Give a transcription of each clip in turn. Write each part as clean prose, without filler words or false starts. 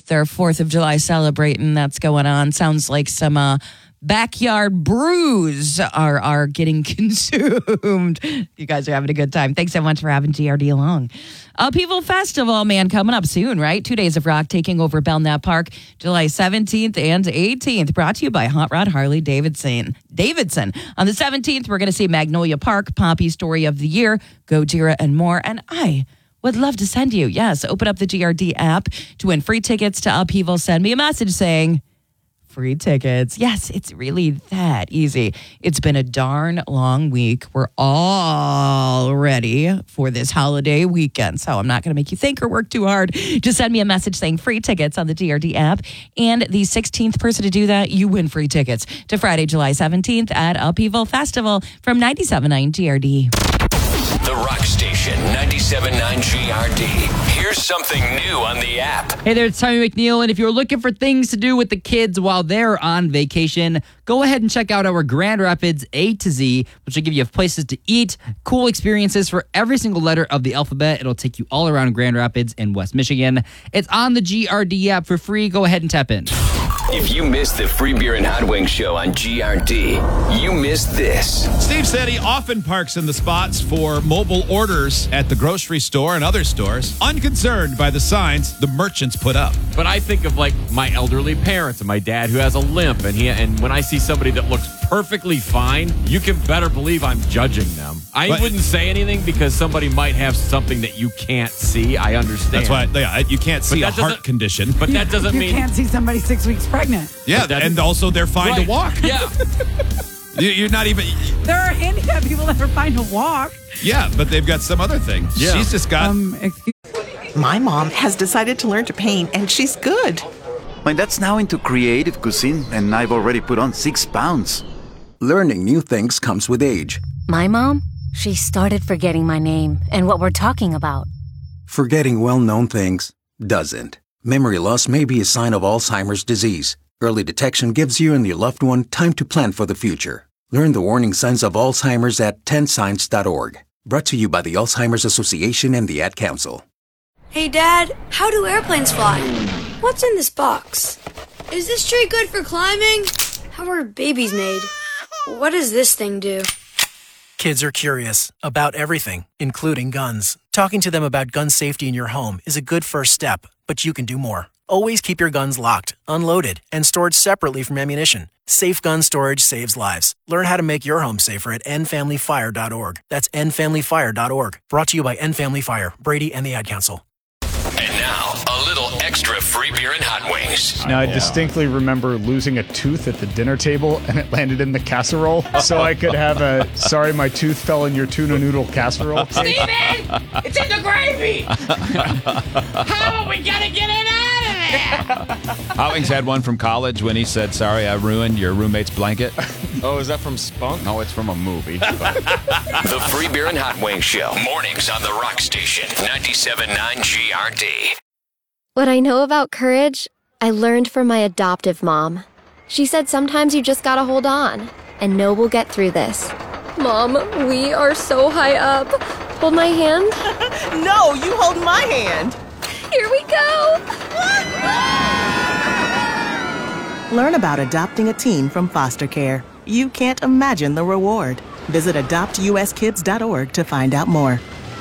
their 4th of July celebrating that's going on. Sounds like some backyard brews are getting consumed. You guys are having a good time. Thanks so much for having GRD along. Upheaval Festival, man, coming up soon, right? 2 days of rock taking over Belknap Park, July 17th and 18th. Brought to you by Hot Rod Harley Davidson. On the 17th, we're going to see Magnolia Park, Poppy Story of the Year, Gojira, and more. And I would love to send you. Yes, open up the GRD app to win free tickets to Upheaval. Send me a message saying free tickets. Yes, it's really that easy. It's been a darn long week. We're all ready for this holiday weekend. So I'm not going to make you think or work too hard. Just send me a message saying free tickets on the GRD app. And the 16th person to do that, you win free tickets to Friday, July 17th at Upheaval Festival from 97.9 GRD. The Rock Station, 97.9 GRD. Here's something new on the app. Hey there, it's Tommy McNeil, and if you're looking for things to do with the kids while they're on vacation, go ahead and check out our Grand Rapids A to Z, which will give you places to eat, cool experiences for every single letter of the alphabet. It'll take you all around Grand Rapids in West Michigan. It's on the GRD app for free. Go ahead and tap in. If you missed the Free Beer and Hot Wings show on GRD, you missed this. Steve said he often parks in the spots for mobile orders at the grocery store and other stores, unconcerned by the signs the merchants put up. But I think of like my elderly parents and my dad who has a limp, and when I see somebody that looks perfectly fine, you can better believe I'm judging them. I wouldn't say anything because somebody might have something that you can't see. I understand. That's why you can't see a heart condition. But that doesn't mean you can't see somebody 6 weeks pregnant. Yeah, and also they're fine to walk. Yeah. You're not even... There are handicapped people that are fine to walk. Yeah, but they've got some other thing. Yeah. She's just got... My mom has decided to learn to paint, and she's good. My dad's now into creative cuisine, and I've already put on 6 pounds. Learning new things comes with age. My mom, she started forgetting my name and what we're talking about. Forgetting well-known things doesn't. Memory loss may be a sign of Alzheimer's disease. Early detection gives you and your loved one time to plan for the future. Learn the warning signs of Alzheimer's at 10signs.org. Brought to you by the Alzheimer's Association and the Ad Council. Hey, Dad, how do airplanes fly? What's in this box? Is this tree good for climbing? How are babies made? What does this thing do? Kids are curious about everything, including guns. Talking to them about gun safety in your home is a good first step, but you can do more. Always keep your guns locked, unloaded, and stored separately from ammunition. Safe gun storage saves lives. Learn how to make your home safer at endfamilyfire.org. That's endfamilyfire.org. Brought to you by End Family Fire, Brady, and the Ad Council. And now, a little extra Free Beer and Hot Wings. Now, I distinctly remember losing a tooth at the dinner table, and it landed in the casserole, so I could have a, sorry, my tooth fell in your tuna noodle casserole. Steven! It's in the gravy! How are we gonna get it out of there? Hot Wings had one from college when he said, sorry, I ruined your roommate's blanket. Oh, is that from Spunk? No, it's from a movie. The Free Beer and Hot Wings show. Mornings on the Rock Station. 97.9 GRD. What I know about courage, I learned from my adoptive mom. She said sometimes you just gotta hold on and know we'll get through this. Mom, we are so high up. Hold my hand. No, you hold my hand. Here we go. Learn about adopting a teen from foster care. You can't imagine the reward. Visit adoptuskids.org to find out more.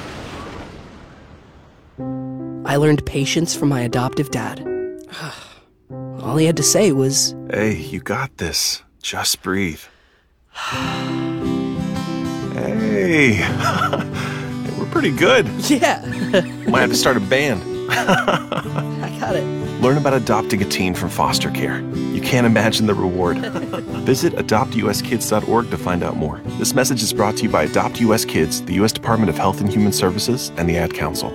I learned patience from my adoptive dad. All he had to say was, "Hey, you got this. Just breathe." Hey, we're pretty good. Yeah. Might have to start a band. I got it. Learn about adopting a teen from foster care. You can't imagine the reward. Visit adoptuskids.org to find out more. This message is brought to you by Adopt US Kids, the U.S. Department of Health and Human Services, and the Ad Council.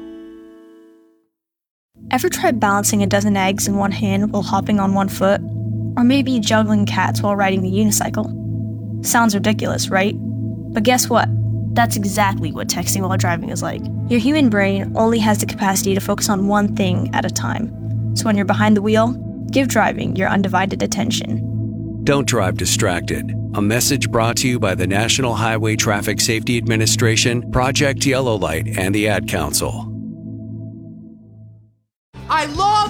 Ever tried balancing a dozen eggs in one hand while hopping on one foot? Or maybe juggling cats while riding the unicycle? Sounds ridiculous, right? But guess what? That's exactly what texting while driving is like. Your human brain only has the capacity to focus on one thing at a time. So when you're behind the wheel, give driving your undivided attention. Don't drive distracted. A message brought to you by the National Highway Traffic Safety Administration, Project Yellow Light, and the Ad Council. I love